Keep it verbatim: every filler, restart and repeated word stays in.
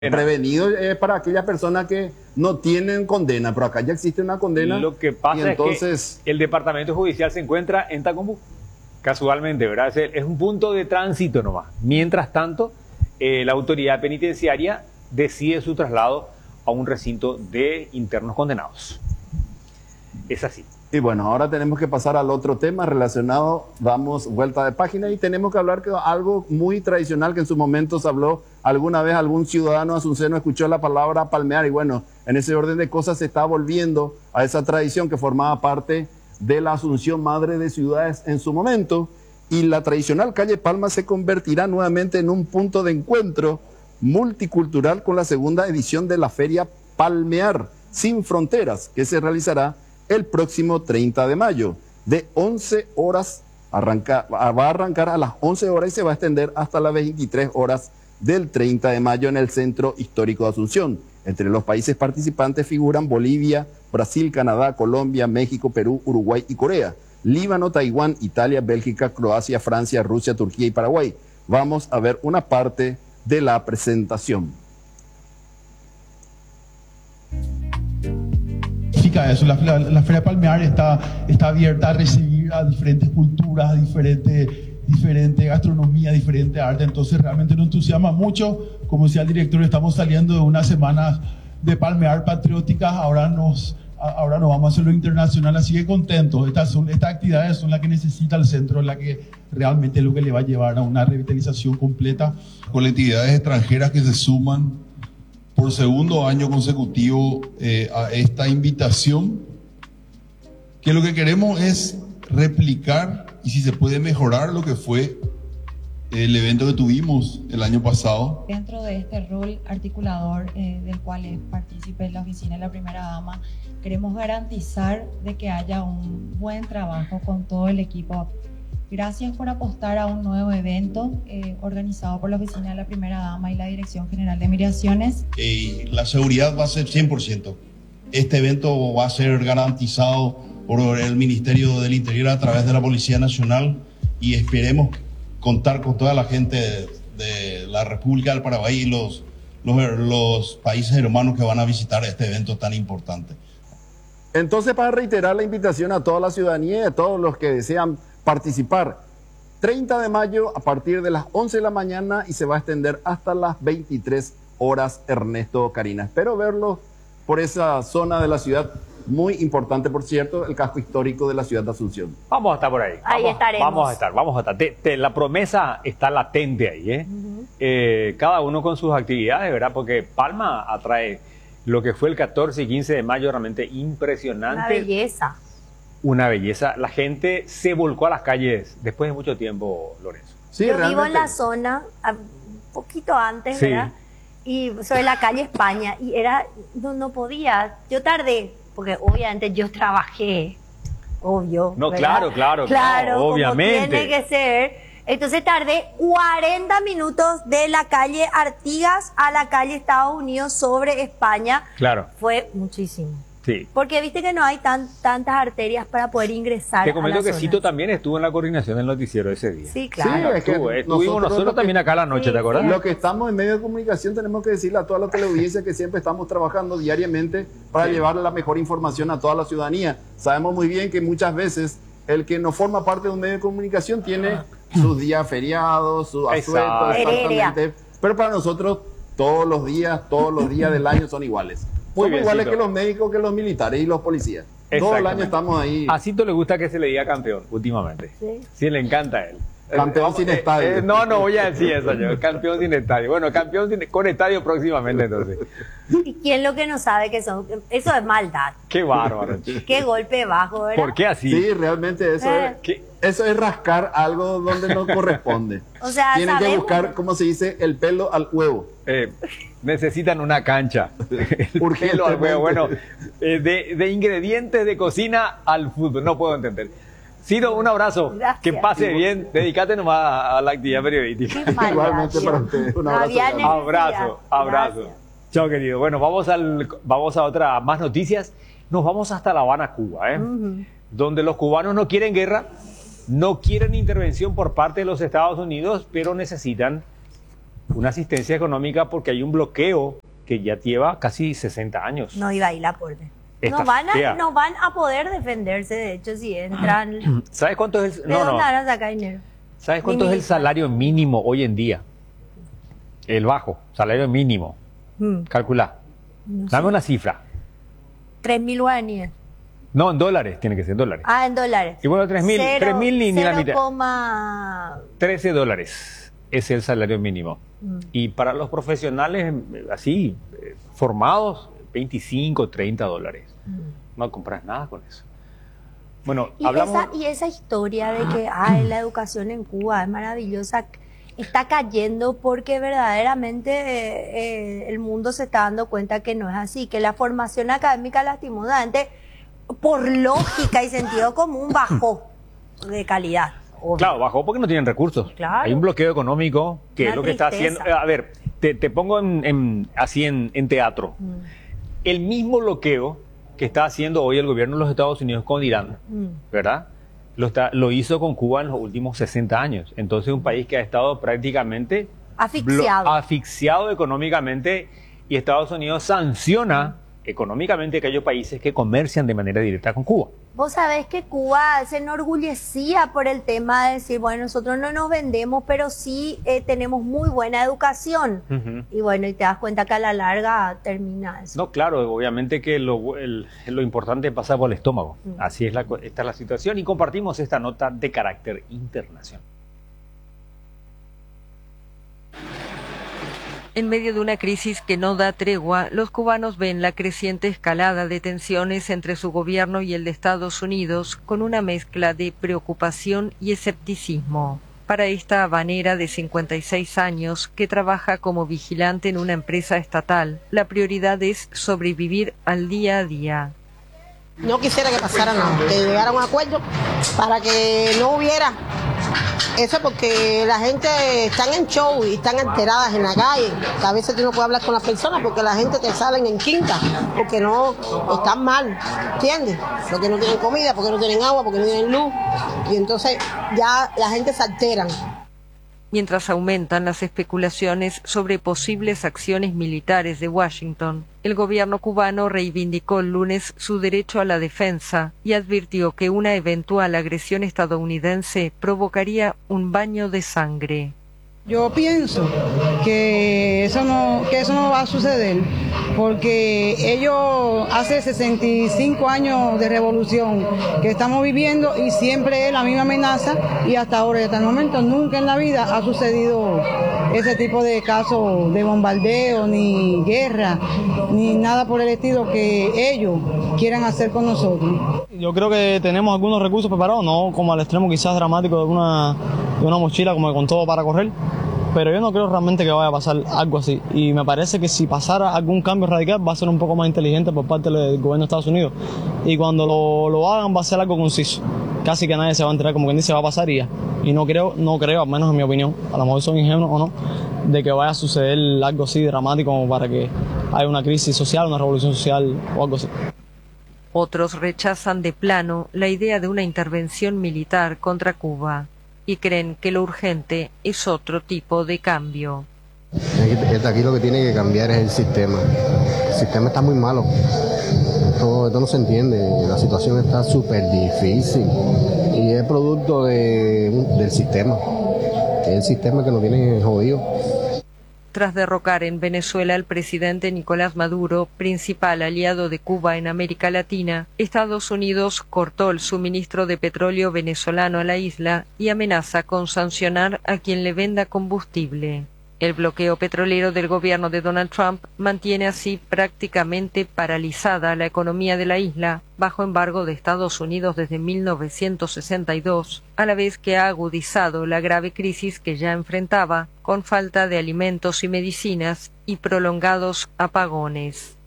Prevenido es para aquellas personas que no tienen condena, pero acá ya existe una condena. Lo que pasa y entonces... es que el departamento judicial se encuentra en Tacumbú, casualmente, ¿verdad? Es, es un punto de tránsito nomás. Mientras tanto, eh, la autoridad penitenciaria decide su traslado a un recinto de internos condenados. Es así. Y bueno, ahora tenemos que pasar al otro tema relacionado, damos vuelta de página y tenemos que hablar de algo muy tradicional que en su momento se habló alguna vez, algún ciudadano asunceno escuchó la palabra palmear y bueno, en ese orden de cosas se está volviendo a esa tradición que formaba parte de la Asunción Madre de Ciudades en su momento y la tradicional calle Palma se convertirá nuevamente en un punto de encuentro multicultural con la segunda edición de la Feria Palmear Sin Fronteras que se realizará el próximo treinta de mayo, de once horas, arranca, va a arrancar a las once horas y se va a extender hasta las veintitrés horas del treinta de mayo en el Centro Histórico de Asunción. Entre los países participantes figuran Bolivia, Brasil, Canadá, Colombia, México, Perú, Uruguay y Corea, Líbano, Taiwán, Italia, Bélgica, Croacia, Francia, Rusia, Turquía y Paraguay. Vamos a ver una parte de la presentación. Eso, la, la, la Feria Palmear está, está abierta a recibir a diferentes culturas, a diferente, diferente gastronomía, diferente arte, entonces realmente nos entusiasma mucho. Como decía el director, estamos saliendo de unas semanas de Palmear patrióticas, ahora nos, ahora nos vamos a hacerlo internacional, así que contentos. Estas, son, estas actividades son las que necesita el centro, las que realmente es lo que le va a llevar a una revitalización completa. Colectividades extranjeras que se suman por segundo año consecutivo eh, a esta invitación, que lo que queremos es replicar y si se puede mejorar lo que fue el evento que tuvimos el año pasado. Dentro de este rol articulador eh, del cual es partícipe la oficina de la primera dama, queremos garantizar de que haya un buen trabajo con todo el equipo. Gracias por apostar a un nuevo evento eh, organizado por la Oficina de la Primera Dama y la Dirección General de Migraciones. Eh, la seguridad va a ser cien por ciento. Este evento va a ser garantizado por el Ministerio del Interior a través de la Policía Nacional y esperemos contar con toda la gente de, de la República del Paraguay y los, los, los países hermanos que van a visitar este evento tan importante. Entonces, para reiterar la invitación a toda la ciudadanía y a todos los que desean participar, treinta de mayo a partir de las once de la mañana y se va a extender hasta las veintitrés horas, Ernesto, Karina. Espero verlos por esa zona de la ciudad, muy importante, por cierto, el casco histórico de la ciudad de Asunción. Vamos a estar por ahí. Ahí vamos, estaremos. Vamos a estar, vamos a estar. Te, te, la promesa está latente ahí, ¿eh? Uh-huh. eh, cada uno con sus actividades, ¿verdad? Porque Palma atrae lo que fue el catorce y quince de mayo, realmente impresionante. Una belleza. Una belleza. La gente se volcó a las calles después de mucho tiempo, Lorenzo. Sí, yo realmente vivo en la zona, un poquito antes, sí. ¿verdad? Y sobre la calle España, y era, no, no podía, yo tardé, porque obviamente yo trabajé, obvio. No, ¿verdad? claro, claro, claro, claro, obviamente. Como tiene que ser. Entonces tardé cuarenta minutos de la calle Artigas a la calle Estados Unidos sobre España. Claro. Fue muchísimo. Sí. Porque viste que no hay tan, tantas arterias para poder ingresar. Te comento a la que zona. Cito también estuvo en la coordinación del noticiero ese día. Sí, claro. Sí, es que Estuvo, eh, estuvimos nosotros, nosotros también acá a la noche, sí, ¿te acuerdas? Lo que estamos en medio de comunicación tenemos que decirle a toda la teleaudiencia que siempre estamos trabajando diariamente para sí. llevar la mejor información a toda la ciudadanía. Sabemos muy bien que muchas veces el que no forma parte de un medio de comunicación tiene sus días feriados, sus asuetos, exactamente. Pero para nosotros todos los días, todos los días del año son iguales. Muy Somos iguales que los médicos, que los militares y los policías. Todo el año estamos ahí. A Cito le gusta que se le diga campeón últimamente. Sí, sí le encanta a él. Campeón eh, sin eh, estadio. Eh, no, no voy a decir eso yo. Campeón sin estadio. Bueno, campeón sin, con estadio próximamente entonces. ¿Y quién lo que no sabe que son? Eso es maldad. Qué bárbaro. Qué golpe bajo, ¿verdad? ¿Por qué así? Sí, realmente eso eh. es... Eso es rascar algo donde no corresponde. O sea, tienen sabemos... que buscar, como se dice, el pelo al huevo. Eh, necesitan una cancha. El pelo al huevo. Bueno, eh, de, de ingredientes de cocina al fútbol. No puedo entender. Cito, un abrazo. Gracias. Que pase bien. Dedícate nomás a, a la actividad periodística. Igualmente para ustedes. Un abrazo. Abrazo, abrazo. Gracias. Chao, querido. Bueno, vamos, al, vamos a otra más noticias. Nos vamos hasta La Habana, Cuba, ¿eh? Uh-huh. Donde los cubanos no quieren guerra. No quieren intervención por parte de los Estados Unidos, pero necesitan una asistencia económica porque hay un bloqueo que ya lleva casi sesenta años. No iba a ir la aporte. Esta No van, fea. a, no van a poder defenderse, de hecho, si entran. ¿Sabes cuánto es el, ¿De no, dónde no. van a sacar dinero? ¿Sabes cuánto es el salario mínimo hoy en día? El bajo, salario mínimo. Hmm, Calcula. no Dame sé. una cifra. Tres mil guaraníes. No, en dólares, tiene que ser en dólares. Ah, en dólares. Y bueno, tres mil, Cero- tres mil ni, ni la mitad. cero coma trece dólares es el salario mínimo. Mm. Y para los profesionales eh, así, eh, formados, veinticinco, treinta dólares. No compras nada con eso. Bueno, Y, hablamos... esa, y esa historia de que ay, la educación en Cuba es maravillosa, está cayendo porque verdaderamente eh, eh, el mundo se está dando cuenta que no es así, que la formación académica lastimosamente, por lógica y sentido común, bajó de calidad. Obvio. Claro, bajó porque no tienen recursos. Claro. Hay un bloqueo económico que Una es lo que está tristeza. haciendo... A ver, te, te pongo en, en- así en, en teatro. Mm, El mismo bloqueo que está haciendo hoy el gobierno de los Estados Unidos con Irán, mm. ¿verdad? Lo, está, lo hizo con Cuba en los últimos sesenta años. Entonces, un país que ha estado prácticamente Asfixiado. blo- asfixiado económicamente, y Estados Unidos sanciona económicamente aquellos países que comercian de manera directa con Cuba. Vos sabés que Cuba se enorgullecía por el tema de decir, bueno, nosotros no nos vendemos, pero sí eh, tenemos muy buena educación. Ujú. Y bueno, y te das cuenta que a la larga termina eso. No, claro, obviamente que lo, el- lo importante pasa por el estómago. Mm. Así es la, co- esta es la situación, y compartimos esta nota de carácter internacional. En medio de una crisis que no da tregua, los cubanos ven la creciente escalada de tensiones entre su gobierno y el de Estados Unidos con una mezcla de preocupación y escepticismo. Para esta habanera de cincuenta y seis años, que trabaja como vigilante en una empresa estatal, la prioridad es sobrevivir al día a día. No quisiera que pasara nada, que llegara a un acuerdo para que no hubiera eso, porque la gente están en show y están enteradas en la calle. A veces tú no puedes hablar con las personas porque la gente te salen en quinta, porque no están mal, ¿entiendes? Porque no tienen comida, porque no tienen agua, porque no tienen luz. Y entonces ya la gente se alteran. Mientras aumentan las especulaciones sobre posibles acciones militares de Washington, el gobierno cubano reivindicó el lunes su derecho a la defensa y advirtió que una eventual agresión estadounidense provocaría un baño de sangre. Yo pienso que eso no, que eso no va a suceder, porque ellos hace sesenta y cinco años de revolución que estamos viviendo y siempre es la misma amenaza, y hasta ahora, hasta el momento, nunca en la vida ha sucedido ese tipo de casos de bombardeo, ni guerra, ni nada por el estilo que ellos quieran hacer con nosotros. Yo creo que tenemos algunos recursos preparados, no como al extremo quizás dramático de una, de una mochila como con todo para correr, pero yo no creo realmente que vaya a pasar algo así, y me parece que si pasara algún cambio radical va a ser un poco más inteligente por parte del gobierno de Estados Unidos, y cuando lo, lo hagan va a ser algo conciso, casi que nadie se va a enterar, como quien dice, va a pasar y ya, y no creo, no creo, al menos en mi opinión, a lo mejor son ingenuos o no, de que vaya a suceder algo así dramático como para que haya una crisis social, una revolución social o algo así. Otros rechazan de plano la idea de una intervención militar contra Cuba y creen que lo urgente es otro tipo de cambio. Aquí, aquí lo que tiene que cambiar es el sistema. El sistema está muy malo. Esto, esto no se entiende. La situación está súper difícil. Y es producto de, del sistema. Es el sistema que nos tiene jodido. Tras derrocar en Venezuela al presidente Nicolás Maduro, principal aliado de Cuba en América Latina, Estados Unidos cortó el suministro de petróleo venezolano a la isla y amenaza con sancionar a quien le venda combustible. El bloqueo petrolero del gobierno de Donald Trump mantiene así prácticamente paralizada la economía de la isla, bajo embargo de Estados Unidos desde mil novecientos sesenta y dos, a la vez que ha agudizado la grave crisis que ya enfrentaba, con falta de alimentos y medicinas y prolongados apagones.